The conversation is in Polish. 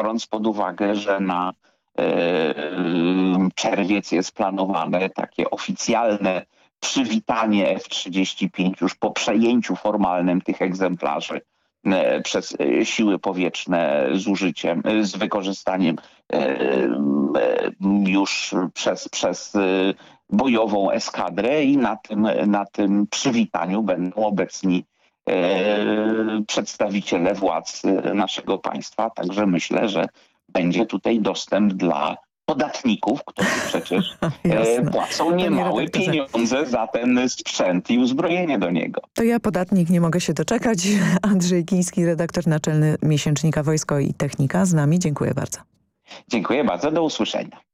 biorąc pod uwagę, że na czerwiec jest planowane takie oficjalne przywitanie F-35 już po przejęciu formalnym tych egzemplarzy przez siły powietrzne z wykorzystaniem już przez bojową eskadrę i na tym przywitaniu będą obecni przedstawiciele władz naszego państwa. Także myślę, że będzie tutaj dostęp dla podatników, którzy przecież płacą niemałe pieniądze za ten sprzęt i uzbrojenie do niego. To ja, podatnik, nie mogę się doczekać. Andrzej Kiński, redaktor naczelny miesięcznika Wojsko i Technika z nami. Dziękuję bardzo. Dziękuję bardzo. Do usłyszenia.